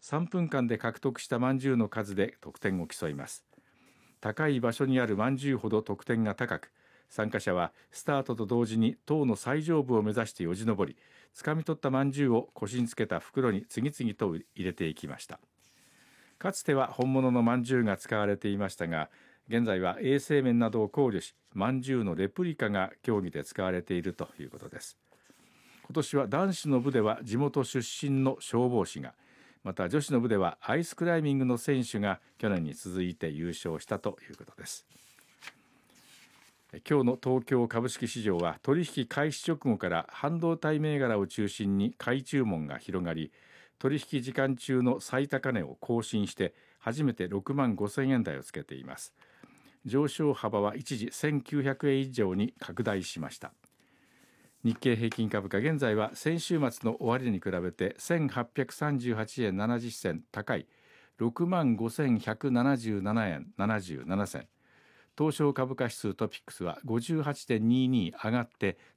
3分間で獲得したまんじゅうの数で得点を競います。高い場所にあるまんじゅうほど得点が高く、参加者はスタートと同時に塔の最上部を目指してよじ登り、掴み取ったまんじゅうを腰につけた袋に次々と入れていきました。かつては本物のまんじゅうが使われていましたが、現在は衛生面などを考慮し、まんじゅうのレプリカが競技で使われているということです。今年は男子の部では地元出身の消防士が、また女子の部ではアイスクライミングの選手が去年に続いて優勝したということです。今日の東京株式市場は取引開始直後から半導体銘柄を中心に買い注文が広がり、取引時間中の最高値を更新して初めて6万5000円台をつけています。上昇幅は一時1900円以上に拡大しました。日経平均株価現在は先週末の終値に比べて1838円70銭高い 65,177 円77銭、東証株価指数トピックスは 58.22 上がって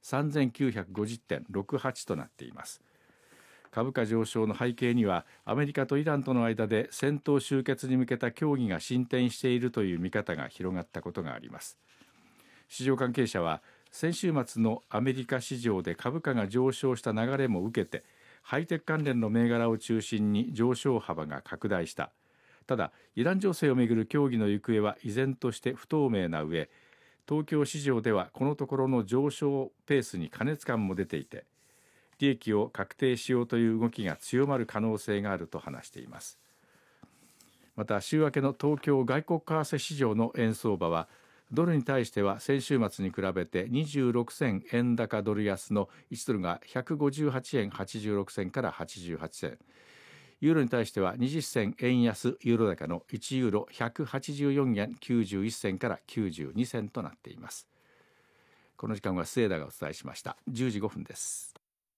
3950.68 となっています。株価上昇の背景にはアメリカとイランとの間で戦闘終結に向けた協議が進展しているという見方が広がったことがあります。市場関係者は先週末のアメリカ市場で株価が上昇した流れも受けて、ハイテク関連の銘柄を中心に上昇幅が拡大した。ただイラン情勢をめぐる協議の行方は依然として不透明な上、東京市場ではこのところの上昇ペースに過熱感も出ていて、利益を確定しようという動きが強まる可能性があると話しています。また週明けの東京外国為替市場の円相場は、ドルに対しては先週末に比べて26銭円高ドル安の1ドルが158円86銭から88銭、ユーロに対しては20銭円安ユーロ高の1ユーロ184円91銭から92銭となっています。この時間は末田がお伝えしました。10時5分です。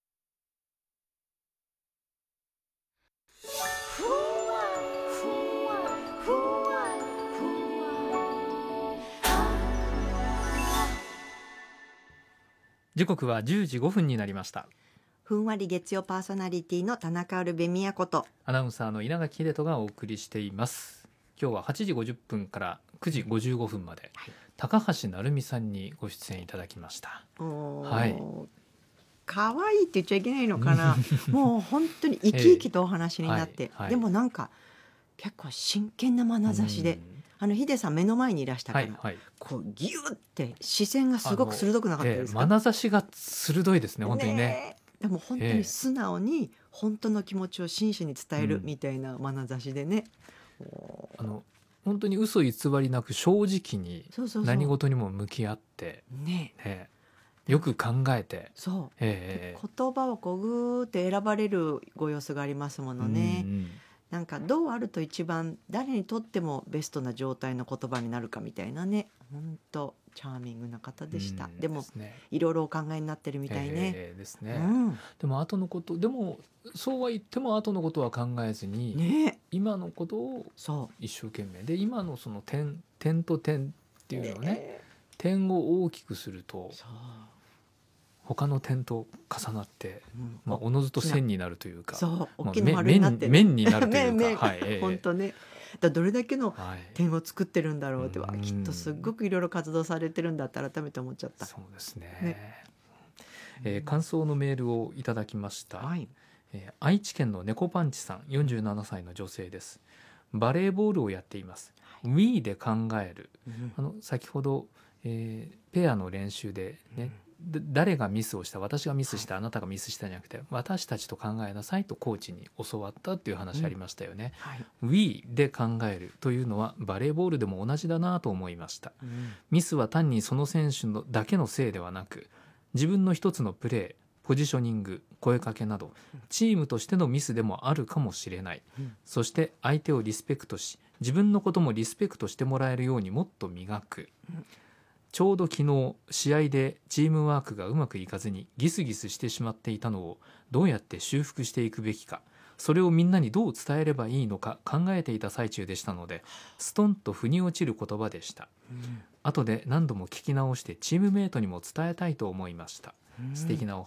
時刻は10時5分になりました。 ふんわり月曜パーソナリティの田中ウルベミヤことアナウンサーの稲垣秀人がお送りしています。今日は8時50分から9時55分まで、はい、高橋成美さんにご出演いただきました。はい、 可愛いって言っちゃいけないのかなもう本当に生き生きとお話になって、はいはい、でもなんか結構真剣な眼差しで、ヒデさん目の前にいらしたから、はいはい、こうギュッて視線がすごく鋭くなかったですか？ 眼差しが鋭いですね、本当にね。 でも本当に素直に本当の気持ちを真摯に伝えるみたいな眼差しでね、 本当に嘘偽りなく正直に何事にも向き合ってよく考えて、 言葉をこうぐーって選ばれるご様子がありますものね。なんかどうあると一番誰にとってもベストな状態の言葉になるかみたいなね、本当チャーミングな方でした。でもいろいろお考えになってるみたいね。 ですね。でも後のこと、でもそうは言っても後のことは考えずに、ね、今のことを一生懸命で、今のその点と点っていうのをね、点を大きくすると他の点と重なって、おのずと線になるというか、 大きな丸になって、 面になるというか、 本当ね。どれだけの点を作ってるんだろうって、きっとすっごくいろいろ活動されてるんだって改めて思っちゃった。 そうですね。感想のメールをいただきました。愛知県の猫パンチさん、47歳の女性です。バレーボールをやっています。Wii で考える、先ほど、ペアの練習でね、誰がミスをした、私がミスした、あなたがミスしたじゃなくて、私たちと考えなさいとコーチに教わったっていう話ありましたよね。We で考えるというのはバレーボールでも同じだなと思いました。ミスは単にその選手のだけのせいではなく、自分の一つのプレー、ポジショニング、声かけなどチームとしてのミスでもあるかもしれない。そして相手をリスペクトし、自分のこともリスペクトしてもらえるようにもっと磨く。ちょうど昨日試合でチームワークがうまくいかずにギスギスしてしまっていたのをどうやって修復していくべきか、それをみんなにどう伝えればいいのか考えていた最中でしたので、ストンと腑に落ちる言葉でした。後で何度も聞き直してチームメイトにも伝えたいと思いました。素敵なお